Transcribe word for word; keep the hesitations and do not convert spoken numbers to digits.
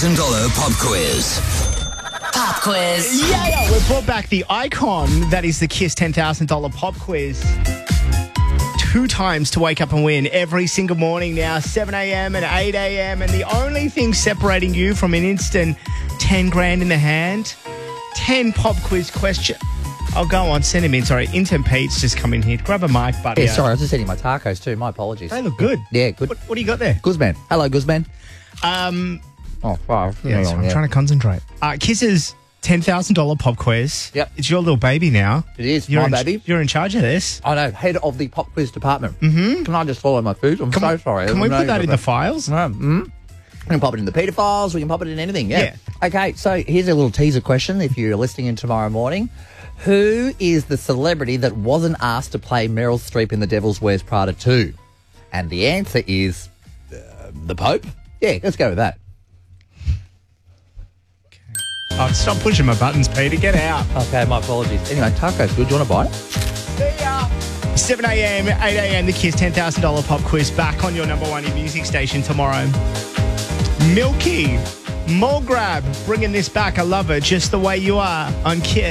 thousand dollars pop quiz. Pop quiz. Yeah, we've brought back the icon that is the Kiss ten thousand dollars pop quiz. Two times to wake up and win every single morning now, seven a.m. and eight a.m. And the only thing separating you from an instant ten grand in the hand, ten pop quiz question. Oh, go on, send him in. Sorry, intern Pete's just come in here. Grab a mic, buddy. Yeah, sorry, I was just eating my tacos too. My apologies. They look good. Yeah, good. What, what do you got there? Guzman. Hello, Guzman. Um, Oh, wow. yeah, so I'm trying to concentrate. Uh, Kiss's ten thousand dollars pop quiz. Yep. It's your little baby now. It is, you're my in, baby. You're in charge of this. I know, head of the pop quiz department. Mm-hmm. Can I just follow my food? I'm Can so we, sorry. Can we No, put that in the no. files? No. Mm-hmm. We can pop it in the Peter files. We can pop it in anything. Yeah. Yeah. Okay, so here's a little teaser question if you're listening in tomorrow morning. Who is the celebrity that wasn't asked to play Meryl Streep in The Devil's Wears Prada two? And the answer is uh, the Pope. Yeah, let's go with that. Oh, stop pushing my buttons, Peter. Get out. Okay, my apologies. Anyway, taco's good. Do you want to buy it? See ya. seven a.m., eight a.m., the Kiss ten thousand dollars pop quiz back on your number one in music station tomorrow. Milky, Mole Grab, bringing this back. I love it, just the way you are on Kiss.